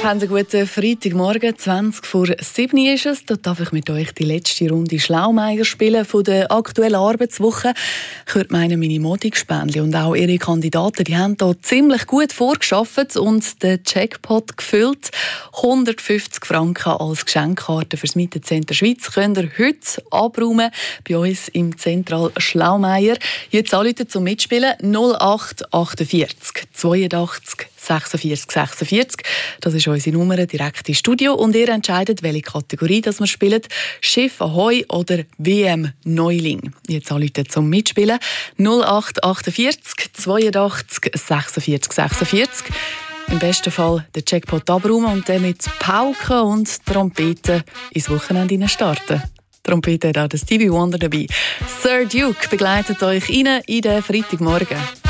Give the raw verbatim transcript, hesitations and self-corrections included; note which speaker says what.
Speaker 1: Haben Sie einen guten Freitagmorgen, zwanzig vor sieben ist es. Da darf ich mit euch die letzte Runde Schlaumeier spielen von der aktuellen Arbeitswoche. Ich würde meinen, meine Modigspänli und auch ihre Kandidaten, die haben hier ziemlich gut vorgeschafft und den Jackpot gefüllt. hundertfünfzig Franken als Geschenkkarte fürs Mietencenter Schweiz könnt ihr heute abräumen bei uns im Zentral Schlaumeier. Jetzt anrufen zum Mitspielen null acht achtundvierzig zweiundachtzig sechsundvierzig sechsundvierzig. Das ist unsere Nummer direkt ins Studio und ihr entscheidet, welche Kategorie das wir spielen. Schiff Ahoi oder W M Neuling. Jetzt anrufen zum Mitspielen null acht achtundvierzig zweiundachtzig sechsundvierzig sechsundvierzig. Im besten Fall den Jackpot abräumen und dann mit Pauken und Trompeten ins Wochenende starten. Trompete hat auch das Stevie Wonder dabei. Sir Duke begleitet euch rein in den Freitagmorgen.